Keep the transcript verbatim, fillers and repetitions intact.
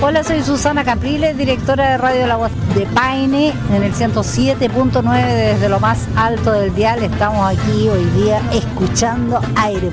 Hola, soy Susana Capriles, directora de Radio La Voz de Paine, en el ciento siete punto nueve desde lo más alto del dial. Estamos aquí hoy día escuchando Aire